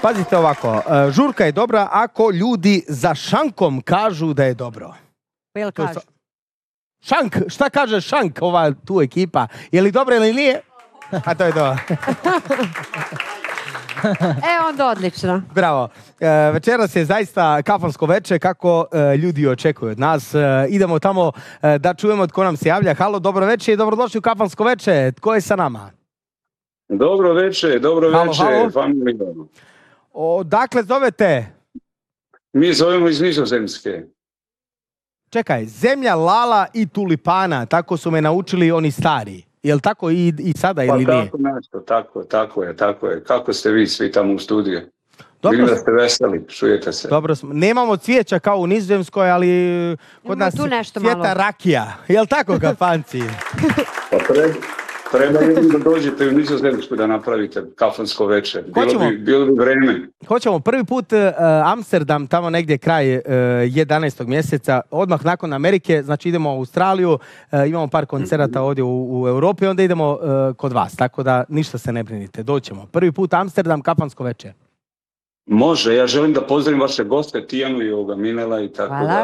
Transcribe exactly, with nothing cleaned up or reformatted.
Pazite ovako, žurka je dobra ako ljudi za šankom kažu da je dobro. Jel kažu? Šank, šta kaže šank, ova tu ekipa? Je li dobro ili nije? A to je to. E, onda odlično. Bravo. E, večeras je zaista kafansko veče, kako e, ljudi očekuju od nas. E, idemo tamo e, da čujemo tko nam se javlja. Halo, dobro veče i dobrodošli u kafansko veče. Tko je sa nama? Dobro veče, dobro halo, veče, halo. familija. Odakle zovete? Mi zovemo iz Nizozemske. Čekaj, zemlja lala i tulipana, tako su me naučili oni stari. Jel tako i, i sada ili pa, nije? Tako nešto, tako, tako je, tako je. Kako ste vi svi tamo u studiju? Dobro, vidim da ste veseli, čujete se. Dobro smo. Nemamo cvijeća kao u Nizozemskoj, ali kod nas cvijeta malo rakija. Jel tako, kafanci? Pa treba, treba vidim da dođete u Nizozemsku da napravite kafansko večer. Bilo bi, bilo bi vreme. Hoćemo prvi put uh, Amsterdam, tamo negdje kraj uh, jedanaestog mjeseca, odmah nakon Amerike, znači idemo u Australiju, uh, imamo par koncerata ovdje u, u Europi, onda idemo uh, kod vas, tako da ništa se ne brinite, doćemo. Prvi put Amsterdam, kafansko večer. Može, ja želim da pozdravim vaše goste, Tijanu i ovoga Minela i tako Hvala. da.